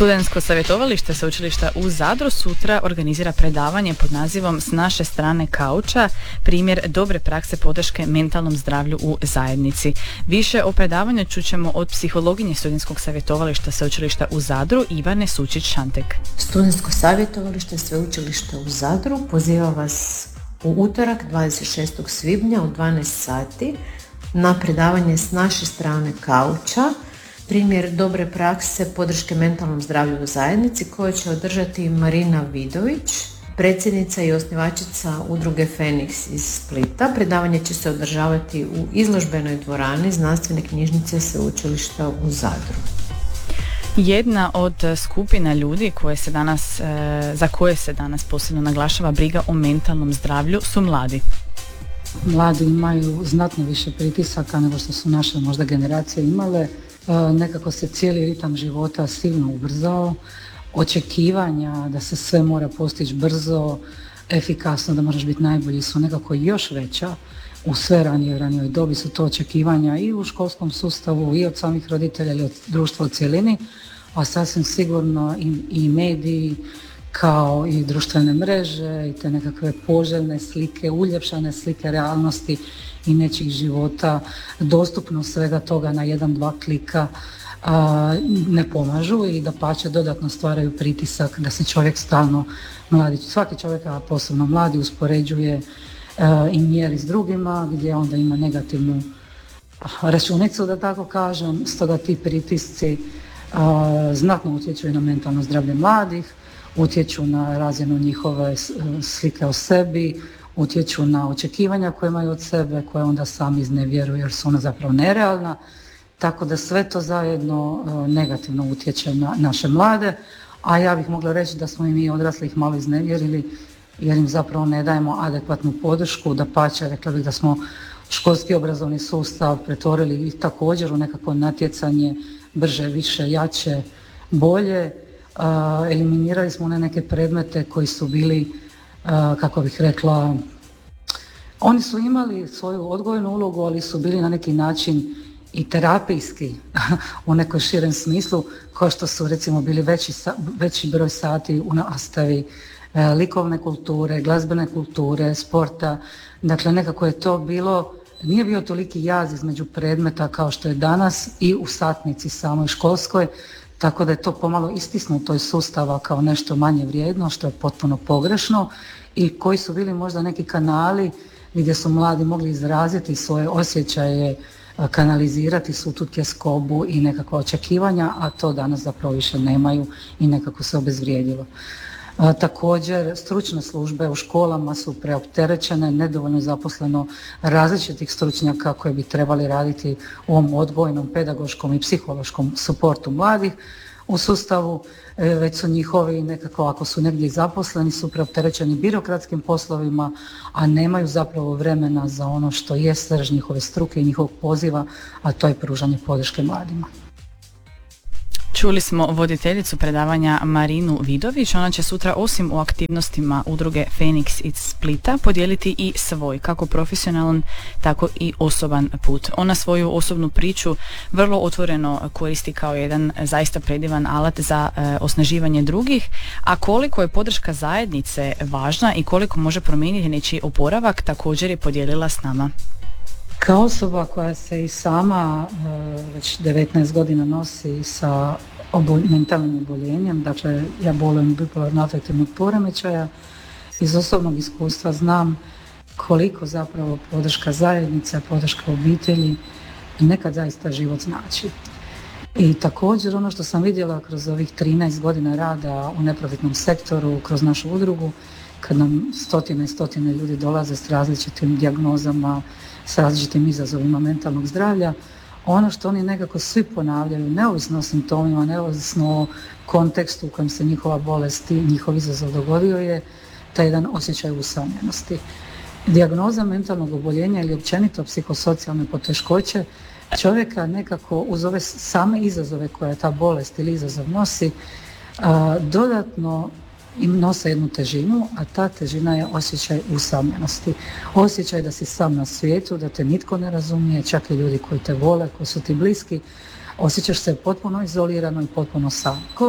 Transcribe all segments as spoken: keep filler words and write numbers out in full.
Studentsko savjetovalište Sveučilišta u Zadru sutra organizira predavanje pod nazivom S naše strane kauča, primjer dobre prakse podrške mentalnom zdravlju u zajednici. Više o predavanju čućemo od psihologinje Studentskog savjetovališta Sveučilišta u Zadru Ivane Sučić-Šantek. Studentsko savjetovalište Sveučilišta u Zadru poziva vas u utorak dvadeset šestog svibnja u dvanaest sati na predavanje S naše strane kauča, primjer dobre prakse podrške mentalnom zdravlju u zajednici, koje će održati Marina Vidović, predsjednica i osnivačica udruge Feniks iz Splita. Predavanje će se održavati u izložbenoj dvorani Znanstvene knjižnice Sveučilišta u Zadru. Jedna od skupina ljudi koje se danas, za koje se danas posebno naglašava briga o mentalnom zdravlju su mladi. Mladi imaju znatno više pritisaka nego što su naše možda generacije imale. Nekako se cijeli ritam života silno ubrzao, očekivanja da se sve mora postići brzo, efikasno, da moraš biti najbolji su nekako još veća. U sve ranijoj, ranijoj dobi su to očekivanja i u školskom sustavu i od samih roditelja ili od društva u cjelini, a sasvim sigurno i, i mediji kao i društvene mreže i te nekakve poželjne slike, uljepšane slike realnosti i nečih života, dostupnost svega toga na jedan, dva klika a, ne pomažu i dapače dodatno stvaraju pritisak da se čovjek stalno mladi, svaki čovjek, a posebno mladi, uspoređuje a, i mjeri s drugima, gdje onda ima negativnu računicu, da tako kažem. Stoga ti pritisci a, znatno utječu i na mentalno zdravlje mladih, utječu na razinu njihove slike o sebi, utječu na očekivanja koje imaju od sebe, koje onda sami iznevjeruju jer su ona zapravo nerealna, tako da sve to zajedno negativno utječe na naše mlade, a ja bih mogla reći da smo i mi odrasli ih malo iznevjerili jer im zapravo ne dajemo adekvatnu podršku, dapače rekla bih da smo školski obrazovni sustav pretvorili i također u nekako natjecanje brže, više, jače, bolje. Uh, eliminirali smo one neke predmete koji su bili, uh, kako bih rekla, oni su imali svoju odgojnu ulogu, ali su bili na neki način i terapijski u nekoj širem smislu, kao što su recimo bili veći, veći broj sati u nastavi uh, likovne kulture, glazbene kulture, sporta. Dakle, nekako je to bilo, nije bio toliki jaz između predmeta kao što je danas i u satnici samoj školskoj, tako da je to pomalo istisnuto iz sustava kao nešto manje vrijedno, što je potpuno pogrešno, i koji su bili možda neki kanali gdje su mladi mogli izraziti svoje osjećaje, kanalizirati svu tu tjeskobu i nekakva očekivanja, a to danas zapravo više nemaju i nekako se obezvrijedilo. A, također, stručne službe u školama su preopterećene, nedovoljno zaposleno različitih stručnjaka koji bi trebali raditi u ovom odgojnom, pedagoškom i psihološkom suportu mladih u sustavu, e, već su njihovi nekako, ako su negdje zaposleni, su preopterećeni birokratskim poslovima, a nemaju zapravo vremena za ono što je srž njihove struke i njihovog poziva, a to je pružanje podrške mladima. Čuli smo voditeljicu predavanja Marinu Vidović. Ona će sutra osim u aktivnostima udruge Feniks iz Splita podijeliti i svoj, kako profesionalan, tako i osoban put. Ona svoju osobnu priču vrlo otvoreno koristi kao jedan zaista predivan alat za e, osnaživanje drugih, a koliko je podrška zajednice važna i koliko može promijeniti nečiji oporavak također je podijelila s nama. Kao osoba koja se i sama e, već devetnaest godina nosi sa obol- mentalnim oboljenjem, dakle ja bolujem bipolarno afektivnog poremećaja, iz osobnog iskustva znam koliko zapravo podrška zajednice, podrška obitelji nekad zaista život znači. I također ono što sam vidjela kroz ovih trinaest godina rada u neprofitnom sektoru, kroz našu udrugu, kad nam stotine i stotine ljudi dolaze s različitim dijagnozama, s različitim izazovima mentalnog zdravlja, ono što oni nekako svi ponavljaju, neovisno o simptomima, neovisno o kontekstu u kojem se njihova bolest i njihov izazov dogodio, je taj jedan osjećaj usamljenosti. Dijagnoza mentalnog oboljenja ili općenito psihosocijalne poteškoće čovjeka nekako uz ove same izazove koje ta bolest ili izazov nosi, a, dodatno im nose jednu težinu, a ta težina je osjećaj usamljenosti. Osjećaj da si sam na svijetu, da te nitko ne razumije, čak i ljudi koji te vole, koji su ti bliski. Osjećaš se potpuno izolirano i potpuno sam. Ko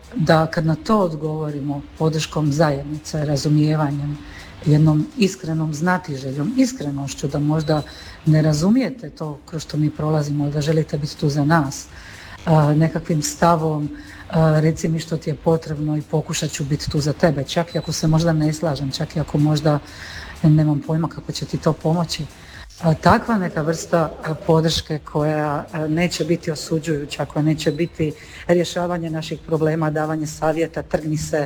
da kad na to odgovorimo podrškom zajednice, razumijevanjem, jednom iskrenom znatiželjom, iskrenošću da možda ne razumijete to kroz što mi prolazimo, da želite biti tu za nas, nekakvim stavom, reci mi što ti je potrebno i pokušat ću biti tu za tebe, čak i ako se možda ne slažem, čak i ako možda nemam pojma kako će ti to pomoći. Takva neka vrsta podrške koja neće biti osuđujuća, koja neće biti rješavanje naših problema, davanje savjeta, trgni se,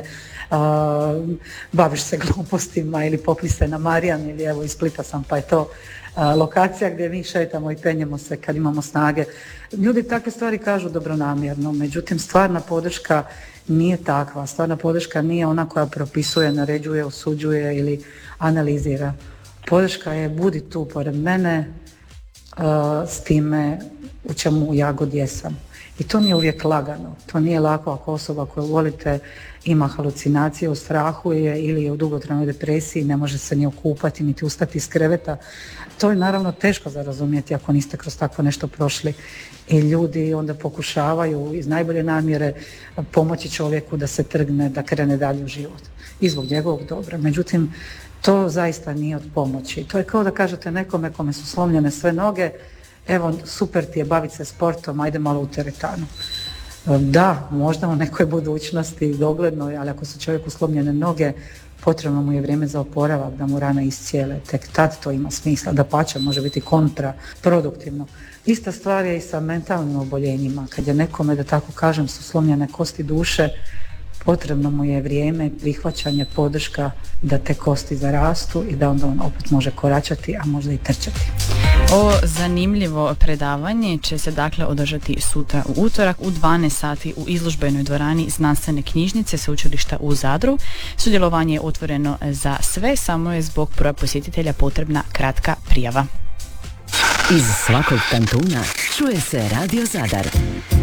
baviš se glupostima ili popni se na Marijan ili evo iz Splita sam pa je to lokacija gdje mi šetamo i penjemo se kad imamo snage. Ljudi takve stvari kažu dobronamjerno, međutim stvarna podrška nije takva. Stvarna podrška nije ona koja propisuje, naređuje, osuđuje ili analizira. Podrška je budi tu pored mene uh, s time u čemu ja god jesam. I to nije uvijek lagano. To nije lako ako osoba koju volite ima halucinacije, u strahu je ili je u dugotrajnoj depresiji, ne može se ni okupati, niti ustati iz kreveta. To je naravno teško za razumjeti ako niste kroz takvo nešto prošli. I ljudi onda pokušavaju iz najbolje namjere pomoći čovjeku da se trgne, da krene dalje u život. I zbog njegovog dobra. Međutim, to zaista nije od pomoći. To je kao da kažete nekome kome su slomljene sve noge, evo super ti je baviti se sportom, ajde malo u teretanu. Da, možda u nekoj budućnosti doglednoj, ali ako su čovjeku slomljene noge, potrebno mu je vrijeme za oporavak, da mu rane iscijele. Tek tad to ima smisla, dapače može biti kontraproduktivno. Ista stvar je i sa mentalnim oboljenjima. Kad je nekome, da tako kažem, su slomljene kosti duše, potrebno mu je vrijeme, prihvaćanje, podrška da te kosti zarastu i da onda on opet može koračati, a možda i trčati. Ovo zanimljivo predavanje će se dakle održati sutra u utorak u dvanaest sati u izložbenoj dvorani Znanstvene knjižnice Sveučilišta u Zadru. Sudjelovanje je otvoreno za sve, samo je zbog broja posjetitelja potrebna kratka prijava. Iz svakog kantuna čuje se Radio Zadar.